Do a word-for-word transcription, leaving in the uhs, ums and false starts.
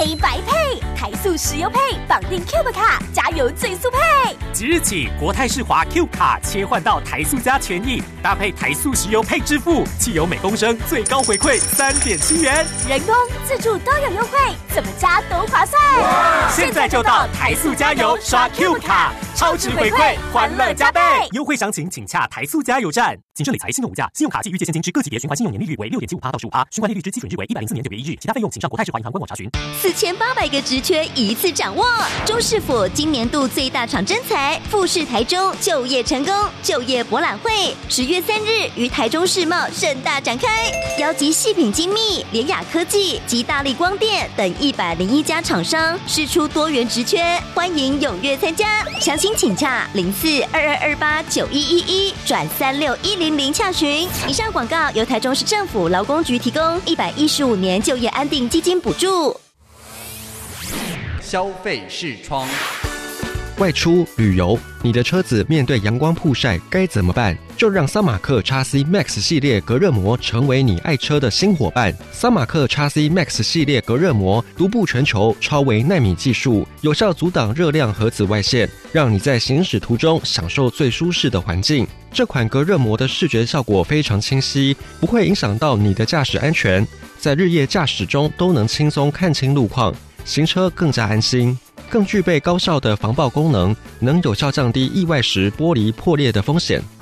黑白配，台塑石油配，绑定 Cube 卡，加油最速配。 即日起，国泰世华 Q 卡切换到台塑加权益，搭配台塑石油配支付，汽油每公升最高回馈三点七元， 人工、自助都有优惠，怎么加都划算。 现在就到台塑加油刷 Q 卡，超值回馈，欢乐加倍。优惠详情请洽台塑加油站。谨慎理财，信用无价，信用卡基于借现金之各级别循环信用年利率为 百分之六点七五 到十五%，循环利率之基准日为一百零四年九月一日，其他费用请上国泰世华银行官网查询。 四千八百个职缺一次掌握，中市府今年度最大场征才，富士台中就业成功就业博览会，十月三日于台中世贸盛大展开，邀集细品精密、联雅科技及大立光电等一百零一家厂商，释出多元职缺，欢迎踊跃参加。详情请洽零四二二二八九一一一转三六一零零洽询。以上广告由台中市政府劳工局提供，一百一十五年就业安定基金补助。 消费视窗。 外出旅游，你的车子面对阳光曝晒该怎么办？就让桑马克 X C Max 系列隔热膜成为你爱车的新伙伴。桑马克 X C Max 系列隔热膜独步全球，超微奈米技术，有效阻挡热量和紫外线，让你在行驶途中享受最舒适的环境。这款隔热膜的视觉效果非常清晰，不会影响到你的驾驶安全，在日夜驾驶中都能轻松看清路况，行车更加安心。更具备高效的防爆功能，能有效降低意外时玻璃破裂的风险。